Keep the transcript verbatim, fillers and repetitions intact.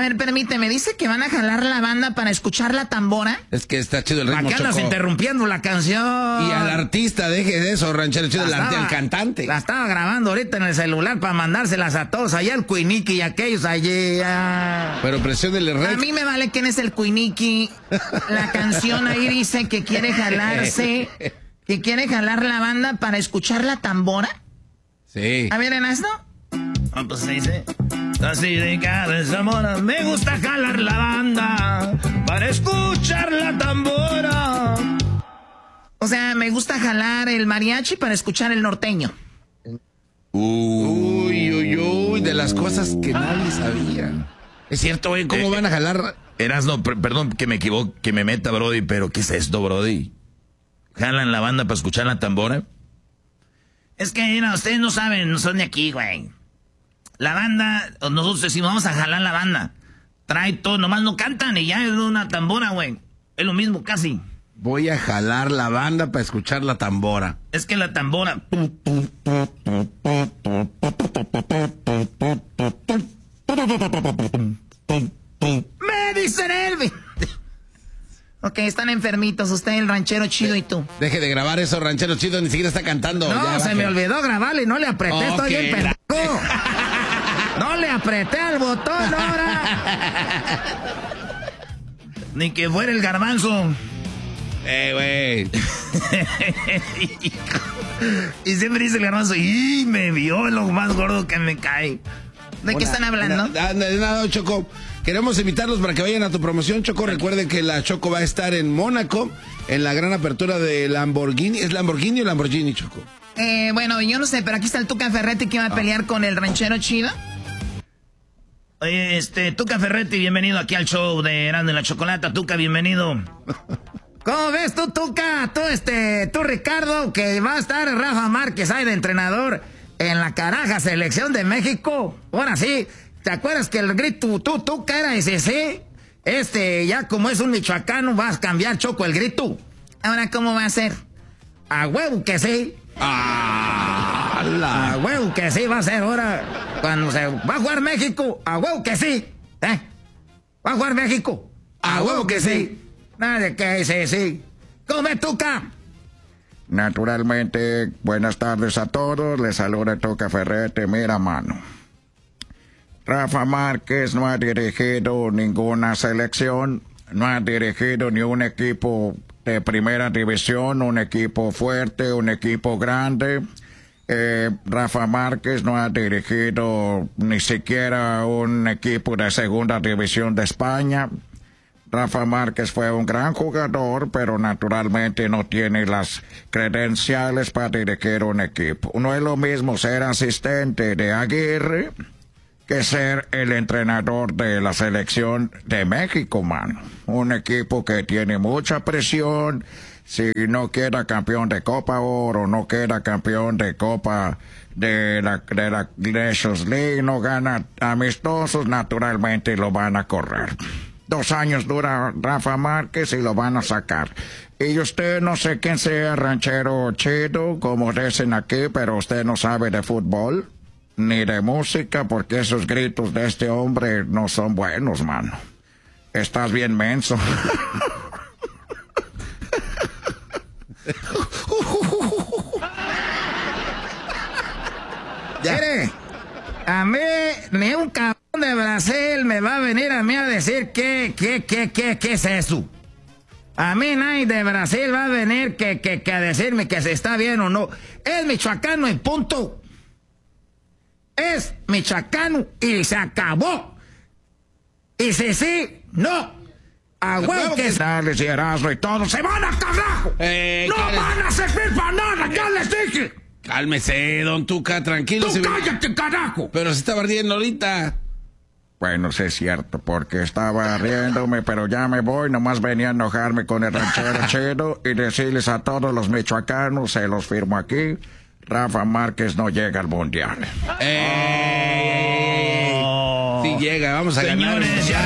ver, permíteme, dice que van a jalar la banda para escuchar la tambora. Es que está chido el ritmo, ¿Para qué andas Choco? interrumpiendo la canción? Y al artista, deje de eso, ranchero chido, La al, estaba- al cantante. La estaba grabando ahorita en el celular para mandárselas a todos, allá el Cuiniqui y aquellos allí. ah. Pero presiónele A rec. mí me vale quién es el Cuiniqui. La canción ahí dice que quiere jalarse, que quiere jalar la banda para escuchar la tambora. Sí. A ver, Erasno. Ah, pues dice, así de cada Zamora, me gusta jalar la banda para escuchar la tambora. O sea, me gusta jalar el mariachi para escuchar el norteño. Uy, uy, uy, de las cosas que nadie sabía. Es cierto, güey. ¿Cómo eh, van a jalar? Erasno, per- perdón que me equivoque, que me meta, Brody, pero ¿qué es esto, Brody? ¿Jalan la banda para escuchar la tambora? Es que, mira, ustedes no saben, no son de aquí, güey. La banda, nosotros decimos, vamos a jalar la banda. Trae todo, nomás no cantan y ya es una tambora, güey. Es lo mismo, casi. Voy a jalar la banda para escuchar la tambora. Es que la tambora... Me dicen Elvis. Ok, están enfermitos, usted, el ranchero chido y tú. Deje de grabar eso, ranchero chido, ni siquiera está cantando. No, ya, se baje. me olvidó grabarle y no le apreté, Oh, estoy bien que la- pendejo. No le apreté al botón ahora. Ni que fuera el garbanzo. Eh, güey. Y siempre dice el garbanzo, y me vio lo más gordo que me cae. ¿De qué Una- están hablando? una- de nada, Choco. Queremos invitarlos para que vayan a tu promoción, Choco. Recuerden que la Choco va a estar en Mónaco, en la gran apertura de Lamborghini. ¿Es Lamborghini o Lamborghini, Choco? Eh, bueno, yo no sé, pero aquí está el Tuca Ferretti que iba a pelear con el ranchero chido. Oye, este, Tuca Ferretti, bienvenido aquí al show de Erasmo y la Chocolata. Tuca, bienvenido. ¿Cómo ves tú, Tuca? Tú, este, tú, Ricardo, que va a estar Rafa Márquez ahí de entrenador en la caraja selección de México. Ahora sí, ¿te acuerdas que el grito tú, Tuca, era ese sí? Este, ya como es un michoacano, vas a cambiar, Choco, el grito. Ahora, ¿cómo va a ser? A huevo que sí. ¡Ah! la- A huevo que sí va a ser ahora. Cuando se va a jugar México, a huevo que sí. ¿Eh? Va a jugar México. A huevo que sí. Nada de que sí, sí. Come, Tuca. Naturalmente, buenas tardes a todos. Les saluda Tuca Ferretti. Mira, mano. Rafa Márquez no ha dirigido ninguna selección, no ha dirigido ni un equipo de primera división, un equipo fuerte, un equipo grande. Eh, Rafa Márquez no ha dirigido ni siquiera un equipo de segunda división de España. Rafa Márquez fue un gran jugador, pero naturalmente no tiene las credenciales para dirigir un equipo. No es lo mismo ser asistente de Aguirre que ser el entrenador de la selección de México, mano. Un equipo que tiene mucha presión. Si no queda campeón de Copa Oro, no queda campeón de Copa de la, de la Nations League, no gana amistosos, naturalmente lo van a correr. Dos años dura Rafa Márquez y lo van a sacar. Y usted no sé quién sea ranchero chido, como dicen aquí, pero usted no sabe de fútbol ni de música, porque esos gritos de este hombre no son buenos, mano. Estás bien menso. Mire, a mí ni un cabrón de Brasil me va a venir a mí a decir qué, qué, qué, qué, qué es eso. A mí nadie de Brasil va a venir que, que, que a decirme que se está bien o no. Es michoacano y punto. Es michoacano y se acabó. Y si sí, no. A huevo que Dale, y Erasmo y todos se van a carajo. Eh, ¡No cállate. van a servir para nada! ¡Ya les dije! Cálmese, don Tuca, tranquilo. ¡Tú se ve- cállate, carajo! Pero se está barriendo ahorita. Bueno, sí es cierto, porque estaba riéndome, pero ya me voy. Nomás venía a enojarme con el ranchero chido y decirles a todos los michoacanos, se los firmo aquí, Rafa Márquez no llega al Mundial. Eh, sí llega, vamos a ganar. Señores, ya